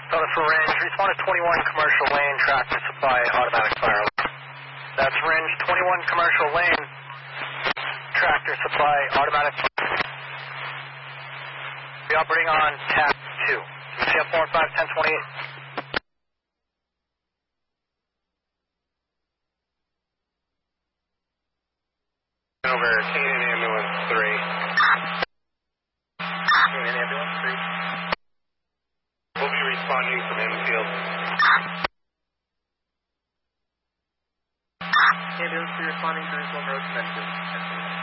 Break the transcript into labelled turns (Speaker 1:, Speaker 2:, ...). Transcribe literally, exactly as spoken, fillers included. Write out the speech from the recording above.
Speaker 1: Delta for range, respond to twenty-one commercial lane, tractor supply, automatic fire alarm. That's range twenty-one commercial lane, tractor supply, automatic fire. Be operating on tap two. C F four five ten twenty-eight.
Speaker 2: Over Canaan Ambulance three.
Speaker 1: Canaan Ambulance three.
Speaker 2: We'll be responding from Enfield.
Speaker 1: Ambulance three responding to Road Dimension.